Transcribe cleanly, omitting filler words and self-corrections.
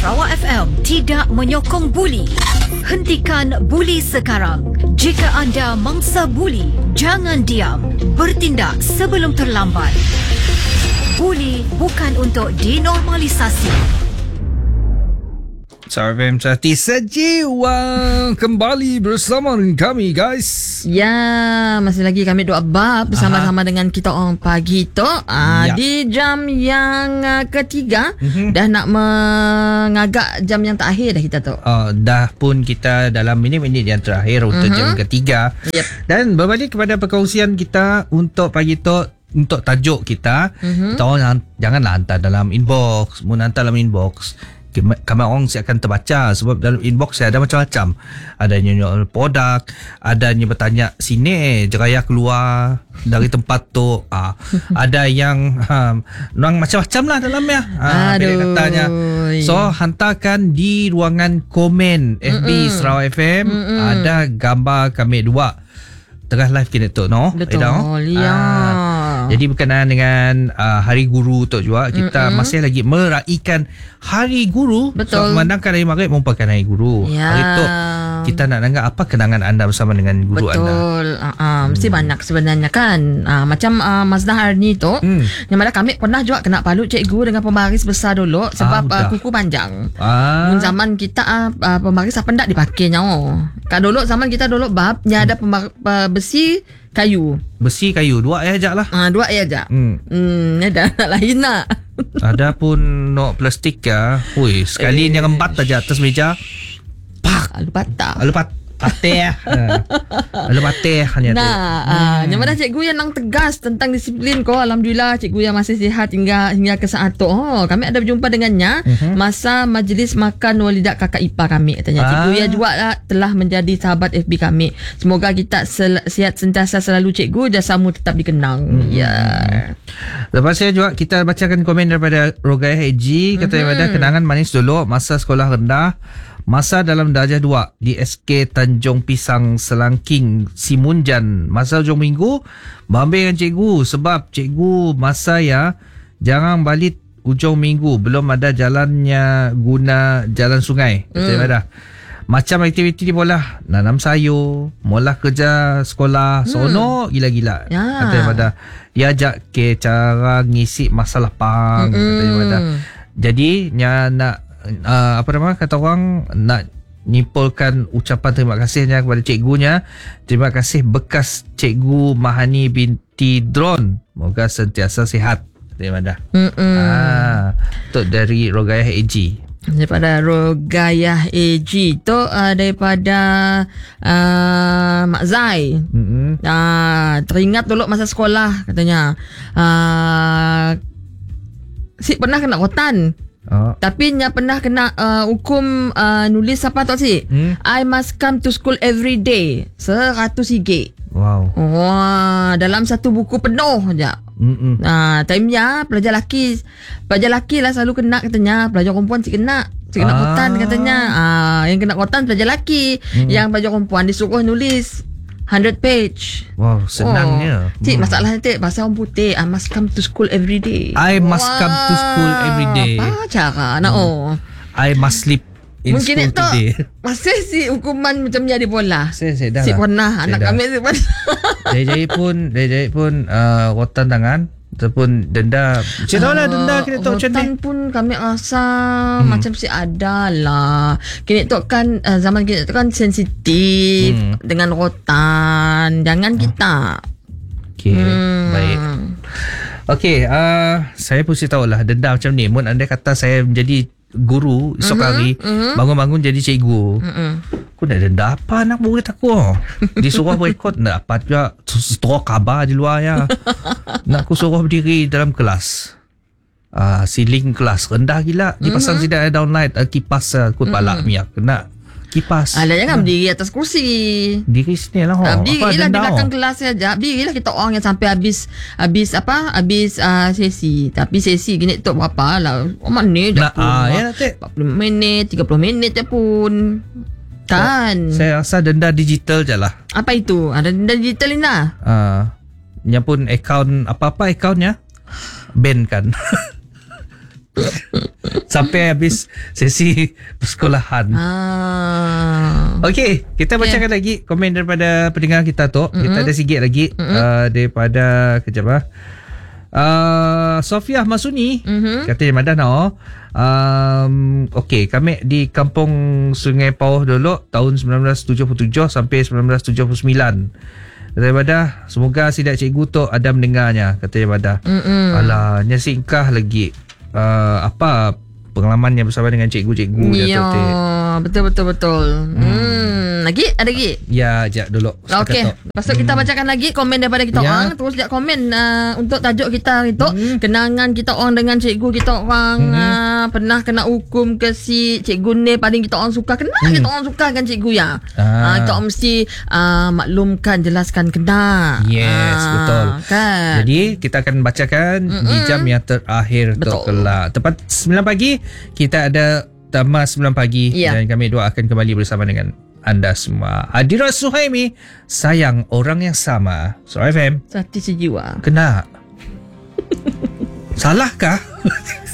Sarawak FM tidak menyokong buli. Hentikan buli sekarang. Jika anda mangsa buli, jangan diam. Bertindak sebelum terlambat. Buli bukan untuk dinormalisasi. Sarawak FM Sati Sejiwa kembali bersama dengan kami, guys. Ya, masih lagi kami dua bab bersama-sama dengan kita orang pagi tu. Di jam yang ketiga, dah nak mengagak jam yang terakhir dah kita tu. Dah pun kita dalam minit-minit yang terakhir untuk jam ketiga. Dan berbalik kepada perkongsian kita untuk pagi tu, untuk tajuk kita, kita orang janganlah hantar dalam inbox. Mun hantar dalam inbox, kami orang akan terbaca sebab dalam inbox saya ada macam-macam. Ada yang produk, ada yang bertanya sini jeraya keluar dari tempat tu. Ada yang macam-macam lah dalamnya. Katanya. So hantarkan di ruangan komen FB Sarawak FM. Ada gambar kami dua tengah live kini tu, no? Betul. Jadi berkenaan dengan Hari Guru tu juga, kita masih lagi meraihkan Hari Guru. Betul. So, memandangkan hari Maghrib merupakan Hari Guru. Hari tu kita nak dengar apa kenangan anda bersama dengan guru anda. Betul. Mesti banyak sebenarnya kan. Macam Mazda Harni tu, yang mana kami pernah juga kena palut cikgu dengan pembaris besar dulu sebab kuku panjang. Zaman kita pembaris apa tak dipakainya. Kan dulu zaman kita dulu babnya ada besi kayu. Besi kayu, dua aja lah. Dua aja. Ada lain nak. Ada pun no plastik ya. Hui, sekali yang empat aja atas meja. Pak. Alu patah. Pateh. Lalu pateh hanya tu. Yang mana cikgu yang nang tegas tentang disiplin ko. Alhamdulillah cikgu yang masih sihat hingga ke saat tu. Kami ada berjumpa dengannya masa majlis makan walidak kakak ipar kami katanya. Cikgu yang juga telah menjadi sahabat FB kami. Semoga kita sihat sentiasa selalu cikgu, jasamu tetap dikenang. Lepas saya juga kita bacakan komen daripada Rogaya Haji. Katanya ada kenangan manis dulu masa sekolah rendah. Masa dalam darjah 2 di SK Tanjung Pisang Selangking Simunjan. Masa hujung minggu berambil dengan cikgu sebab cikgu masa ya jangan balik hujung minggu, belum ada jalannya guna jalan sungai. Ada macam aktiviti di bola, nanam sayur, mula kerja sekolah, sono gila-gila. Katanya pada ia ajak ke cara ngisi masa lapang. Katanya pada jadi nak kata orang nak nyimpulkan ucapan terima kasihnya kepada cikgunya. Terima kasih bekas cikgu Mahani binti Dron, moga sentiasa sihat. Terima dah. Itu dari Rogayah AG. Daripada Rogayah AG tu daripada Mak Zai. Teringat dulu masa sekolah katanya. Si pernah kena rotan. Tapi nya pernah kena hukum nulis apa tu si? I must come to school every day. 100 IG. Wow. Dalam satu buku penuh aja. Time-nya pelajar laki lah selalu kena katanya. Pelajar perempuan si kena kotan katanya. Yang kena kotan pelajar laki. Yang pelajar perempuan disuruh nulis 100 page. Wow, senangnya. Cik, masalahnya bahasa orang putih. I must come to school every day. I must come to school every day. Apa cara nak I must sleep in mungkin school today. Masih si hukuman macam ni di bola. Saya dah si lah. pernah anak kami si pernah. Dia pun rotan tangan ataupun denda. Saya tahu lah denda kita tahu macam ni. Rotan pun kami rasa macam si ada lah. Kini tu kan zaman kita tu kan sensitif dengan rotan. Jangan kita. Okay, baik. Okay, saya pun tahu lah denda macam ni. Mun anda kata saya menjadi guru esok hari, bangun-bangun jadi cikgu, aku nak denda apa anak murid aku? Disuruh berekod nak dapat juga stroke khabar di luar ya. Nak aku suruh berdiri dalam kelas, ceiling kelas rendah gila, dipasang tidak ada downlight, kipas aku palak miak kena kipas. Jangan berdiri atas kursi. Diri sini lah. Berdirilah di belakang kelas saja. Berdirilah kita orang yang sampai habis sesi. Tapi sesi gini tu berapa lah? Mana je pun. 40 minit, 30 minit je pun. Kan. Saya rasa denda digital je lah. Apa itu? Ada denda digital ni lah. Yang pun akaun, apa-apa akaunnya ban kan. sampai habis sesi persekolahan. Okey, kita bacakan lagi komen daripada pendengar kita tu. Kita ada sikit lagi daripada kejap Sofiah Masuni katanya Madana. Okey, kami di Kampung Sungai Pauh dulu tahun 1977 sampai 1979. Daripada semoga sidak cikgu tu ada mendengarnya, katanya Madah. Alah, nyasingkah lagi apa pengalamannya bersama dengan cikgu-cikgu dia tu. Betul. Lagi? Ada lagi? Ya, jap dulu. Okey. Lepas tu kita bacakan lagi komen daripada kita orang. Terus sekejap komen untuk tajuk kita itu. Kenangan kita orang dengan cikgu kita orang. Pernah kena hukum ke si cikgu ni paling kita orang suka. Kenapa kita orang suka kan cikgu ya? Kita orang mesti maklumkan, jelaskan kena. Yes, betul. Kan? Jadi kita akan bacakan di jam yang terakhir tu kelak. Tepat 9 pagi kita ada Tama 9 pagi dan kami dua akan kembali bersama dengan anda semua. Adira Suhaimi, sayang orang yang sama. Suara FM, Sati sejiwa. kena. Salahkah?